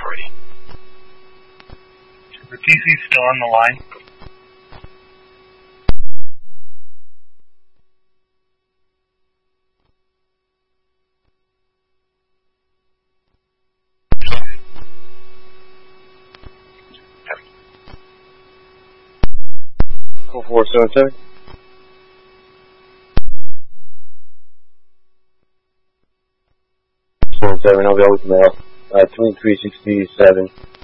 Authority. The TC's still on the line. Call 477. 77, I'll be over to mail. 2367.